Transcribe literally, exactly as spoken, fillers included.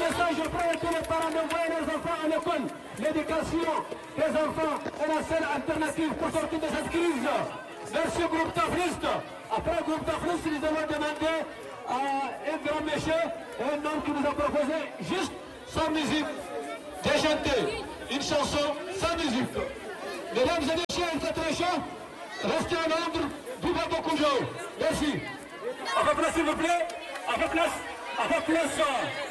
message, je prie à tous les parents d'envoyer leurs enfants à l'école. L'éducation des enfants est la seule alternative pour sortir de cette crise. Merci au groupe Tafliste. Après le groupe Tafliste, nous allons demander à un grand monsieur, un homme qui nous a proposé juste sans musique, de chanter une chanson sans musique. Mesdames et messieurs, il fait très chaud. Restez à Londres, vive beaucoup de gens. Merci. Avec place, s'il vous plaît. Avec place. Avec place.